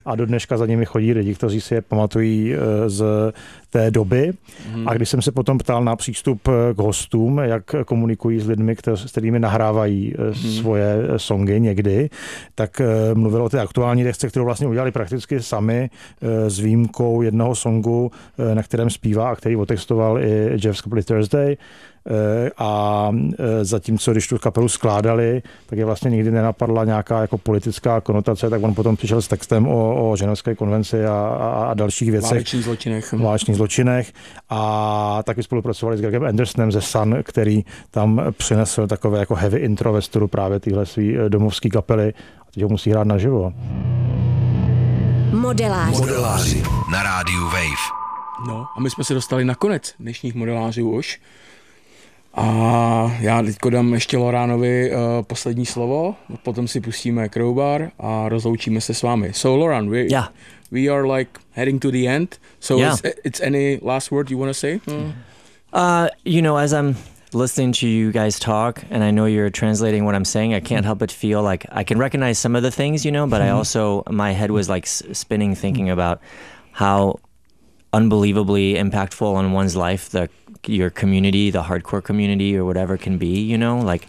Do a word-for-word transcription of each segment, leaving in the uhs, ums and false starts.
A do dneška za nimi chodí lidi, kteří si je pamatují z té doby. Mm. A když jsem se potom ptal na přístup k hostům, jak komunikují s lidmi, s kterými nahrávají mm. svoje songy někdy, tak mluvil o té aktuální desce, kterou vlastně udělali prakticky sami s výjimkou jednoho songu, na kterém zpívá a který otextoval i Jeff z kapely Thursday. A zatímco, když tu kapelu skládali, tak je vlastně nikdy nenapadla nějaká jako politická konotace, tak on potom přišel s textem o, o ženevské konvenci a, a, a dalších věcech. Válečných zločinech. Válečných zločinech. A taky spolupracovali s Gregem Andersonem ze Sun, který tam přinesl takové jako heavy intro ve stylu právě téhle svý domovský kapely. A teď ho musí hrát naživo. Modeláři. Modeláři na rádiu Wave. No a my jsme se dostali na konec dnešních modelářů už. A já teďko dám ještě Loránovi uh, poslední slovo, potom si pustíme Crowbar a rozloučíme se s vámi. So Loran, we, yeah. we are like heading to the end. So yeah. it's, it's any last word you want to say? Mm. Uh, you know, as I'm listening to you guys talk, and I know you're translating what I'm saying, I can't help but feel like I can recognize some of the things, you know, but I also, my head was like spinning thinking about how unbelievably impactful on one's life the your community, the hardcore community or whatever can be, you know, like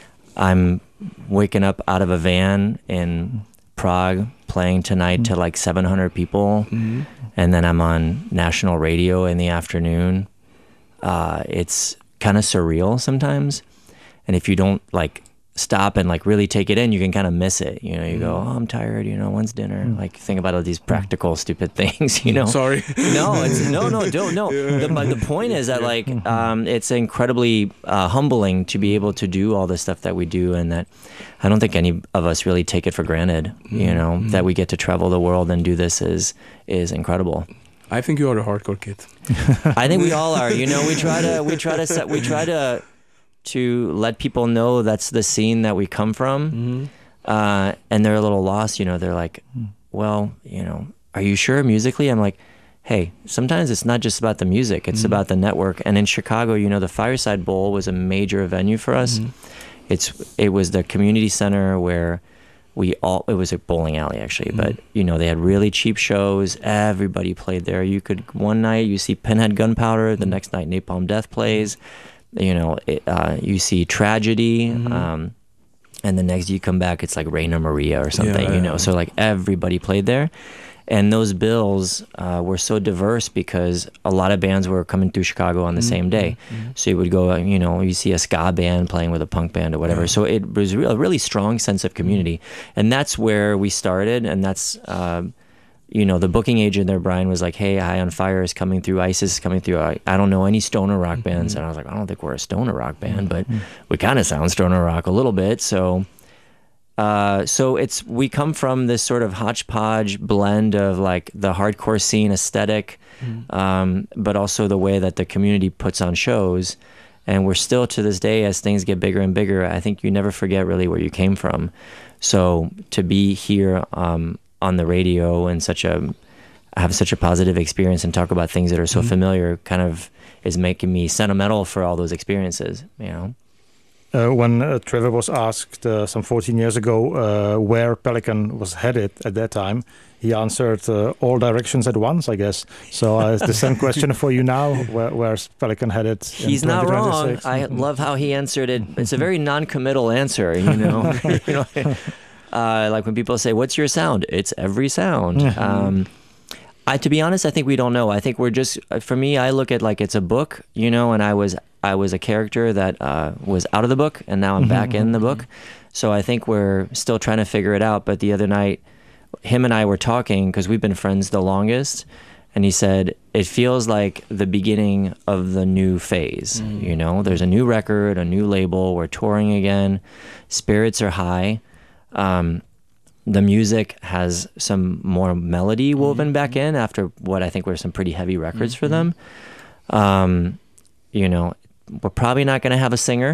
I'm waking up out of a van in Prague playing tonight mm-hmm. to like seven hundred people mm-hmm. and then I'm on national radio in the afternoon. Uh, it's kind of surreal sometimes. And if you don't like stop and like really take it in, you can kind of miss it. You know, you go, oh, I'm tired, you know, when's dinner? Like think about all these practical stupid things, you know. Sorry. No, it's no, no, don't, no. The, but the point is that like, um, it's incredibly uh, humbling to be able to do all the stuff that we do, and that I don't think any of us really take it for granted, you know, mm-hmm. that we get to travel the world and do this is, is incredible. I think you are a hardcore kid. I think we all are, you know, we try to, we try to set, we try to, to let people know that's the scene that we come from. Mm-hmm. Uh, and they're a little lost, you know, they're like, well, you know, are you sure musically? I'm like, hey, sometimes it's not just about the music, it's mm-hmm. about the network. And in Chicago, you know, the Fireside Bowl was a major venue for us. Mm-hmm. It's, it was the community center where we all, it was a bowling alley actually, mm-hmm. but you know, they had really cheap shows. Everybody played there. You could, one night you see Pinhead Gunpowder, the mm-hmm. next night Napalm Death plays. You know, it, uh, you see Tragedy, mm-hmm. um, and the next you come back, it's like Raina Maria or something, yeah, you know. Yeah. So like everybody played there, and those bills uh, were so diverse because a lot of bands were coming through Chicago on the mm-hmm. same day. Mm-hmm. So you would go, you know, you see a ska band playing with a punk band or whatever. Yeah. So it was a really strong sense of community, and that's where we started, and that's. Uh, You know, the booking agent there, Brian, was like, hey, High on Fire is coming through, ISIS is coming through. I, I don't know any stoner rock mm-hmm. bands. And I was like, I don't think we're a stoner rock band, but mm-hmm. we kind of sound stoner rock a little bit. So uh, so it's we come from this sort of hodgepodge blend of like the hardcore scene aesthetic, mm-hmm. um, but also the way that the community puts on shows. And we're still to this day, as things get bigger and bigger, I think you never forget really where you came from. So to be here um, on the radio and such a have such a positive experience and talk about things that are so mm-hmm. familiar kind of is making me sentimental for all those experiences, you know. Uh, when uh, Trevor was asked uh, some fourteen years ago uh, where Pelican was headed at that time, he answered uh, all directions at once, I guess. So uh, it's the same question for you now. Where, where's Pelican headed? He's not wrong. I love how he answered it. It's a very non-committal answer, you know. you know Uh, like when people say, what's your sound? It's every sound. Um, I, to be honest, I think we don't know. I think we're just, for me, I look at like it's a book, you know, and I was I was a character that uh, was out of the book, and now I'm back in the book. So I think we're still trying to figure it out. But the other night, him and I were talking, because we've been friends the longest, and he said, it feels like the beginning of the new phase. Mm. You know, there's a new record, a new label, we're touring again, spirits are high. Um, the music has some more melody woven mm-hmm. back in after what I think were some pretty heavy records mm-hmm. for them. Um, you know, we're probably not going to have a singer,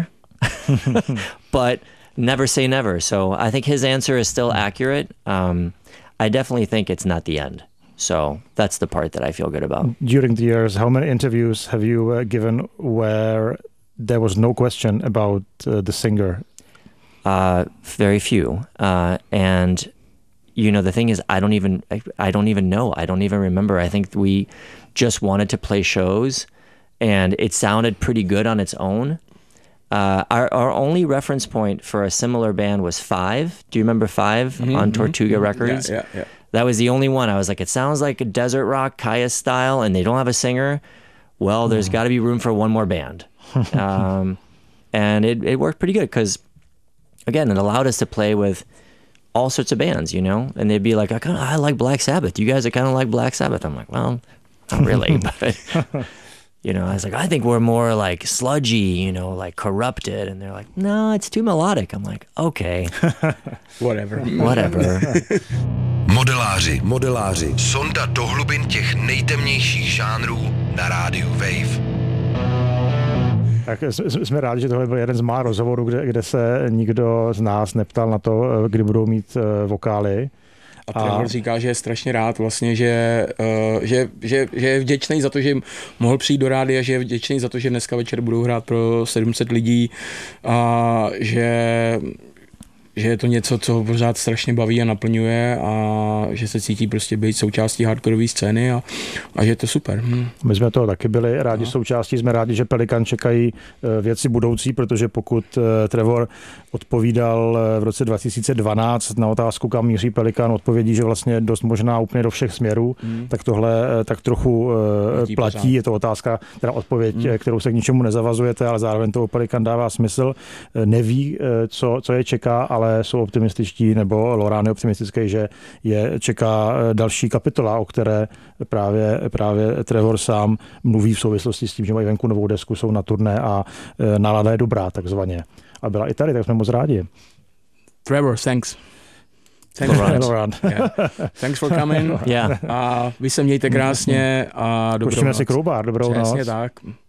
but never say never. So I think his answer is still accurate. Um, I definitely think it's not the end. So that's the part that I feel good about. During the years, how many interviews have you uh, given where there was no question about uh, the singer? Uh, very few. Uh, and, you know, the thing is, I don't even, I, I don't even know. I don't even remember. I think we just wanted to play shows, and it sounded pretty good on its own. Uh, our our only reference point for a similar band was Five. Do you remember Five mm-hmm, on Tortuga mm-hmm. Records? Yeah, yeah, yeah. That was the only one. I was like, it sounds like a desert rock Kaya style, and they don't have a singer. Well, there's mm. got to be room for one more band. um, and it, it worked pretty good because, again, it allowed us to play with all sorts of bands, you know? And they'd be like, I, kinda, I like Black Sabbath. You guys are kind of like Black Sabbath. I'm like, well, not really, but... You know, I was like, I think we're more like sludgy, you know, like Corrupted. And they're like, no, it's too melodic. I'm like, okay. Whatever. Whatever. Modeláři, modeláři. Sonda do hlubin těch nejtemnějších žánrů na rádiu Wave. Tak jsme rádi, že tohle byl jeden z mála rozhovorů, kde, kde se nikdo z nás neptal na to, kdy budou mít vokály. A Trevor a... říká, že je strašně rád vlastně, že, uh, že, že, že je vděčný za to, že mohl přijít do rádia, že je vděčný za to, že dneska večer budou hrát pro sedm set lidí a že, že je to něco, co ho pořád strašně baví a naplňuje a že se cítí prostě být součástí hardkorové scény a, a že je to super. Hm. My jsme toho taky byli rádi no. součástí, jsme rádi, že Pelikan čekají věci budoucí, protože pokud Trevor odpovídal v roce dva tisíce dvanáct na otázku, kam míří Pelikan, odpovědí, že vlastně dost možná úplně do všech směrů, hm. tak tohle tak trochu platí. platí. Je to otázka, teda odpověď, hm. kterou se k ničemu nezavazujete, ale zároveň toho Pelikan dává smysl. Neví, co, co je čeká, ale jsou optimističtí, nebo Lorán je optimistický, že je čeká další kapitola, o které právě, právě Trevor sám mluví v souvislosti s tím, že mají venku novou desku, jsou na turné a nálada je dobrá, takzvaně. A byla i tady, tak jsme moc rádi. Trevor, thanks. Thanks, Lorán. Yeah. Thanks for coming. Yeah. A vy se mějte krásně a dobrou Počíme noc. si Crowbar, dobrou Přesně noc. tak.